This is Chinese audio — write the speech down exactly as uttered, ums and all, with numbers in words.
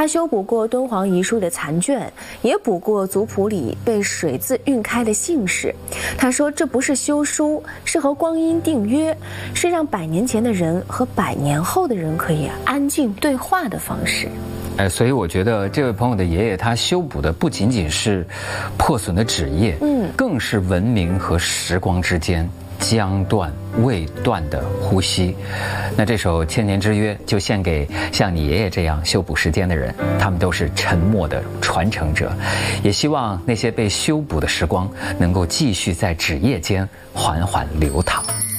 他修补过敦煌遗书的残卷，也补过族谱里被水渍晕开的姓氏。他说，这不是修书，是和光阴订约，是让百年前的人和百年后的人可以安静对话的方式。 哎，所以我觉得这位朋友的爷爷他修补的不仅仅是破损的纸页，嗯，更是文明和时光之间将断未断的呼吸。那这首《千年之约》就献给像你爷爷这样修补时间的人，他们都是沉默的传承者。也希望那些被修补的时光能够继续在纸页间缓缓流淌。